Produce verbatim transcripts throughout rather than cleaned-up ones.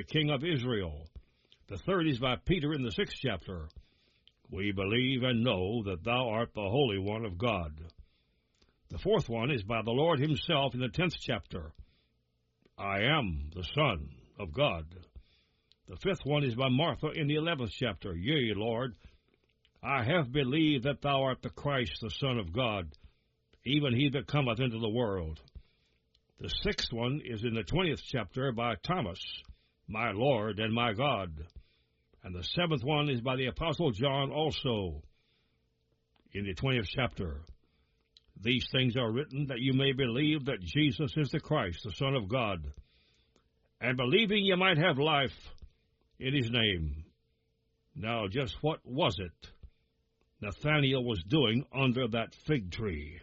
King of Israel. The third is by Peter in the sixth chapter. We believe and know that thou art the Holy One of God. The fourth one is by the Lord himself in the tenth chapter. I am the Son of God. The fifth one is by Martha in the eleventh chapter. Yea, Lord, I have believed that thou art the Christ, the Son of God, even he that cometh into the world. The sixth one is in the twentieth chapter by Thomas, my Lord and my God. And the seventh one is by the Apostle John also, in the twentieth chapter. These things are written that you may believe that Jesus is the Christ, the Son of God, and believing you might have life in his name. Now, just what was it Nathanael was doing under that fig tree?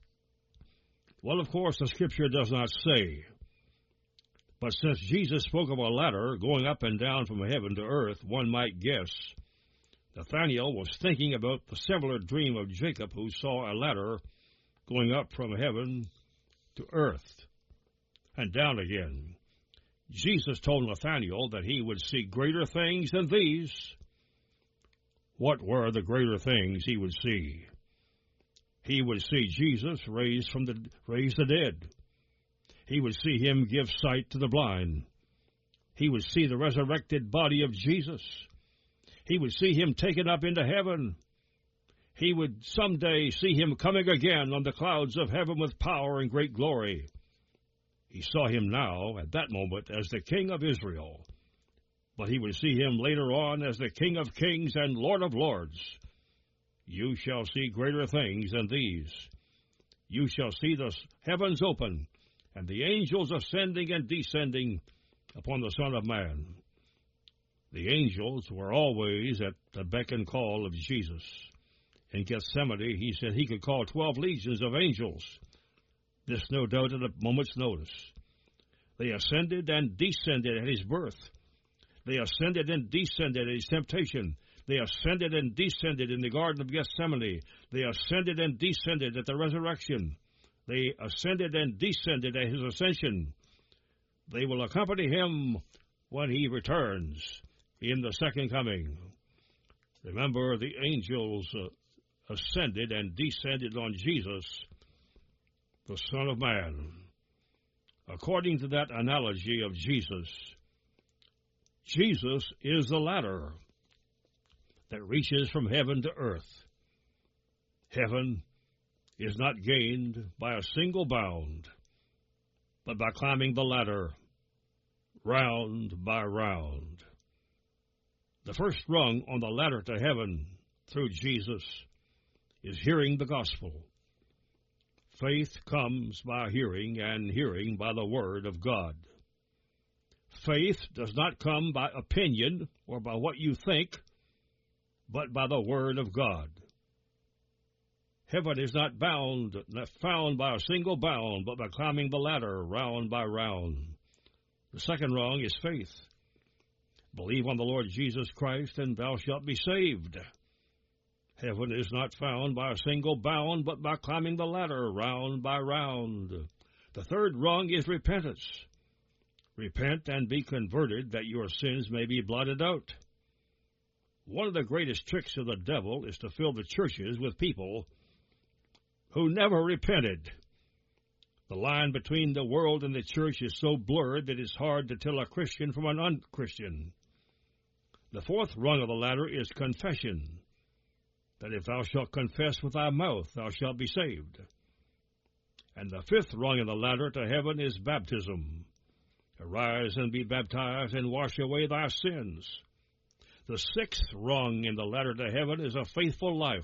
Well, of course, the Scripture does not say. But since Jesus spoke of a ladder going up and down from heaven to earth, one might guess Nathanael was thinking about the similar dream of Jacob, who saw a ladder going up from heaven to earth and down again. Jesus told Nathanael that he would see greater things than these. What were the greater things he would see? He would see Jesus raised from the raise the dead. He would see him give sight to the blind. He would see the resurrected body of Jesus. He would see him taken up into heaven. He would someday see him coming again on the clouds of heaven with power and great glory. He saw him now, at that moment, as the King of Israel. But he would see him later on as the King of kings and Lord of lords. You shall see greater things than these. You shall see the heavens open, and the angels ascending and descending upon the Son of Man. The angels were always at the beck and call of Jesus. In Gethsemane, he said he could call twelve legions of angels. This, no doubt, at a moment's notice. They ascended and descended at his birth. They ascended and descended at his temptation. They ascended and descended in the Garden of Gethsemane. They ascended and descended at the resurrection. They ascended and descended at his ascension. They will accompany him when he returns in the second coming. Remember, the angels uh, ascended and descended on Jesus, the Son of Man. According to that analogy of Jesus, Jesus is the ladder that reaches from heaven to earth. Heaven is not gained by a single bound, but by climbing the ladder, round by round. The first rung on the ladder to heaven through Jesus is hearing the gospel. Faith comes by hearing, and hearing by the word of God. Faith does not come by opinion or by what you think, but by the word of God. Heaven is not bound, not found by a single bound, but by climbing the ladder round by round. The second rung is faith. Believe on the Lord Jesus Christ, and thou shalt be saved. Heaven is not found by a single bound, but by climbing the ladder round by round. The third rung is repentance. Repent and be converted, that your sins may be blotted out. One of the greatest tricks of the devil is to fill the churches with people who never repented. The line between the world and the church is so blurred that it's hard to tell a Christian from an unchristian. The fourth rung of the ladder is confession, that if thou shalt confess with thy mouth, thou shalt be saved. And the fifth rung of the ladder to heaven is baptism. Arise and be baptized, and wash away thy sins. The sixth rung in the ladder to heaven is a faithful life.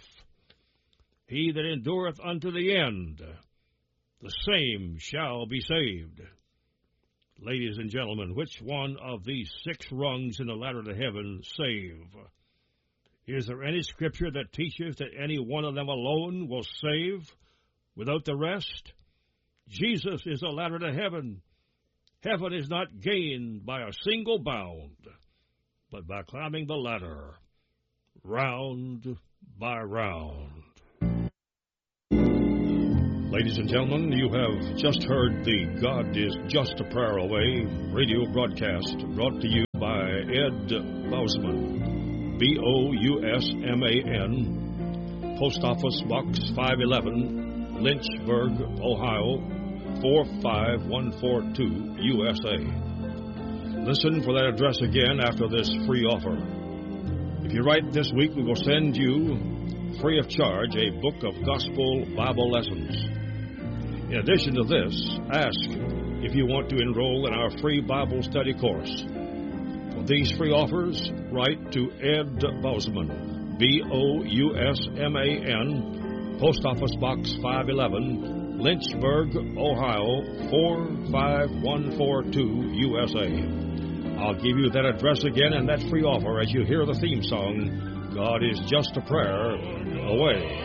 He that endureth unto the end, the same shall be saved. Ladies and gentlemen, which one of these six rungs in the ladder to heaven save? Is there any scripture that teaches that any one of them alone will save without the rest? Jesus is the ladder to heaven. Heaven is not gained by a single bound, but by climbing the ladder, round by round. Ladies and gentlemen, you have just heard the God is Just a Prayer Away radio broadcast brought to you by Ed Bousman, B O U S M A N, Post Office Box five eleven, Lynchburg, Ohio, four five one four two, U S A. Listen for that address again after this free offer. If you write this week, we will send you, free of charge, a book of gospel Bible lessons. In addition to this, ask if you want to enroll in our free Bible study course. For these free offers, write to Ed Bousman, B O U S M A N, Post Office Box five eleven, Lynchburg, Ohio, four five one four two, U S A. I'll give you that address again and that free offer as you hear the theme song, God is Just a Prayer Away.